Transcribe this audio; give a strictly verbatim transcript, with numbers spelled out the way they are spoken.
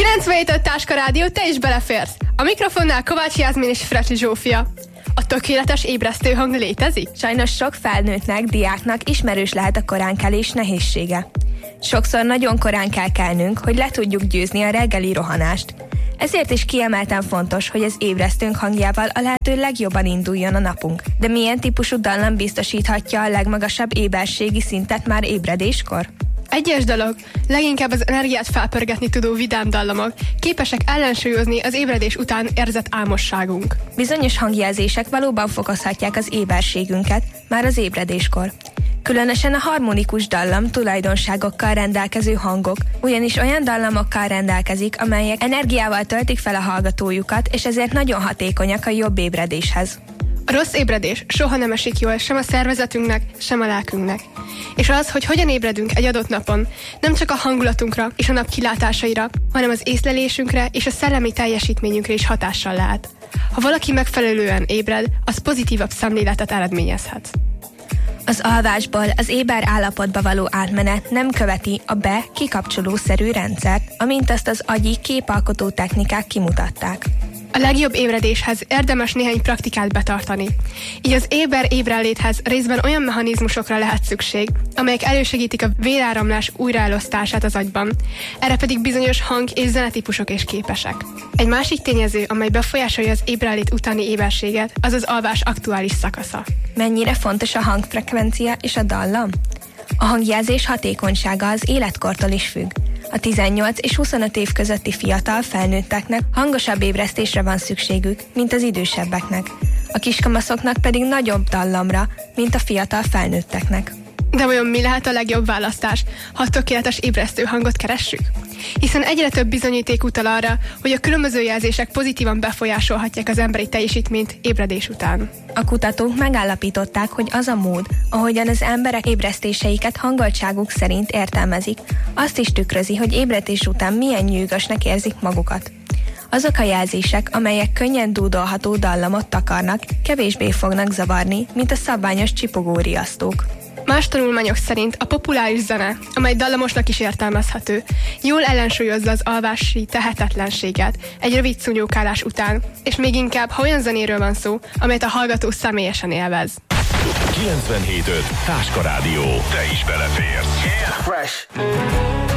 kilencvenhét öt Táska Rádió, te is beleférsz. A mikrofonnál Kovács Jászmin és Frecsi Zsófia. A tökéletes ébresztő hang létezik? Sajnos sok felnőttnek, diáknak ismerős lehet a koránkelés nehézsége. Sokszor nagyon korán kell kelnünk, hogy le tudjuk győzni a reggeli rohanást. Ezért is kiemelten fontos, hogy az ébresztőnk hangjával a lehető legjobban induljon a napunk. De milyen típusú dallam biztosíthatja a legmagasabb éberségi szintet már ébredéskor? Egyes dalok, leginkább az energiát felpörgetni tudó vidám dallamok képesek ellensúlyozni az ébredés után érzett álmosságunk. Bizonyos hangjelzések valóban fokozhatják az éberségünket már az ébredéskor. Különösen a harmonikus dallam tulajdonságokkal rendelkező hangok, ugyanis olyan dallamokkal rendelkezik, amelyek energiával töltik fel a hallgatójukat, és ezért nagyon hatékonyak a jobb ébredéshez. A rossz ébredés soha nem esik jól sem a szervezetünknek, sem a lelkünknek. És az, hogy hogyan ébredünk egy adott napon, nem csak a hangulatunkra és a nap kilátásaira, hanem az észlelésünkre és a szellemi teljesítményünkre is hatással lehet. Ha valaki megfelelően ébred, az pozitívabb szemléletet eredményezhet. Az alvásból az éber állapotba való átmenet nem követi a be-kikapcsolószerű rendszert, amint azt az agyi képalkotó technikák kimutatták. A legjobb ébredéshez érdemes néhány praktikát betartani. Így az éber ébrenléthez részben olyan mechanizmusokra lehet szükség, amelyek elősegítik a véráramlás újraelosztását az agyban. Erre pedig bizonyos hang- és zenetípusok is képesek. Egy másik tényező, amely befolyásolja az ébrenlét utáni éberséget, az az alvás aktuális szakasza. Mennyire fontos a hangfrekvencia és a dallam? A hangjelzés hatékonysága az életkortól is függ. A tizennyolc és huszonöt év közötti fiatal felnőtteknek hangosabb ébresztésre van szükségük, mint az idősebbeknek. A kiskamaszoknak pedig nagyobb dallamra, mint a fiatal felnőtteknek. De vajon mi lehet a legjobb választás, ha a tökéletes ébresztő hangot keressük? Hiszen egyre több bizonyíték utal arra, hogy a különböző jelzések pozitívan befolyásolhatják az emberi teljesítményt ébredés után. A kutatók megállapították, hogy az a mód, ahogyan az emberek ébresztéseiket hangoltságuk szerint értelmezik, azt is tükrözi, hogy ébredés után milyen nyűgösnek érzik magukat. Azok a jelzések, amelyek könnyen dúdolható dallamot takarnak, kevésbé fognak zavarni, mint a szabványos csipogó riasztók. Más tanulmányok szerint a populáris zene, amely dallamosnak is értelmezhető, jól ellensúlyozza az alvási tehetetlenséget egy rövid szúnyókálás után, és még inkább, ha olyan zenéről van szó, amelyet a hallgató személyesen élvez. kilencvenhét öt Táska Rádió. Te is beleférsz. Yeah. Fresh.